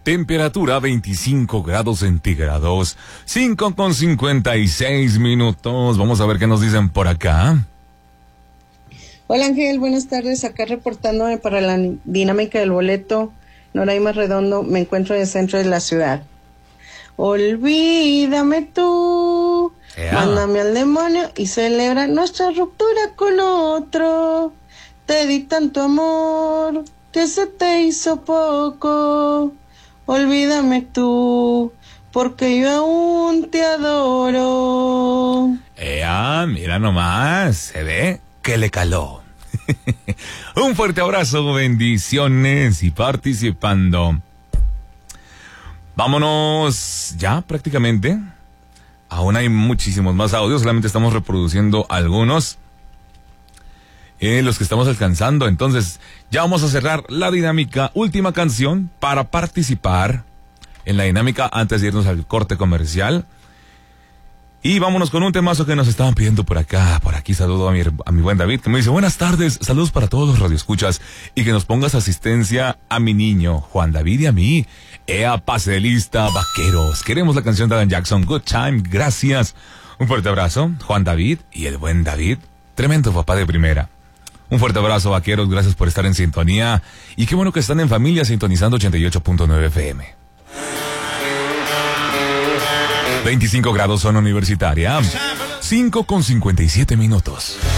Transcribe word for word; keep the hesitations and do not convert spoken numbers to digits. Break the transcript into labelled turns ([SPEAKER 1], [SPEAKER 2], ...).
[SPEAKER 1] Temperatura veinticinco grados centígrados, cinco con cincuenta y seis minutos. Vamos a ver qué nos dicen por acá.
[SPEAKER 2] Hola Ángel, buenas tardes. Acá reportándome para la dinámica del boleto. Noraima Redondo, me encuentro en el centro de la ciudad. Olvídame tú, yeah. Mándame al demonio y celebra nuestra ruptura con otro. Te di tanto amor que se te hizo poco. Olvídame tú, porque yo aún te adoro.
[SPEAKER 1] Ea, mira nomás, se ve que le caló. Un fuerte abrazo, bendiciones y participando. Vámonos ya prácticamente. Aún hay muchísimos más audios, solamente estamos reproduciendo algunos. Eh, los que estamos alcanzando. Entonces ya vamos a cerrar la dinámica. Última canción para participar en la dinámica antes de irnos al corte comercial. Y vámonos con un temazo que nos estaban pidiendo por acá. Por aquí saludo a mi, a mi buen David, que me dice: buenas tardes, saludos para todos los radioescuchas, y que nos pongas asistencia a mi niño Juan David y a mí. Ea, pase de lista, vaqueros. Queremos la canción de Alan Jackson, Good Time. Gracias. Un fuerte abrazo, Juan David y el buen David, tremendo papá de primera. Un fuerte abrazo, vaqueros, gracias por estar en sintonía. Y qué bueno que están en familia sintonizando ochenta y ocho punto nueve F M. veinticinco grados zona universitaria, cinco con cincuenta y siete minutos.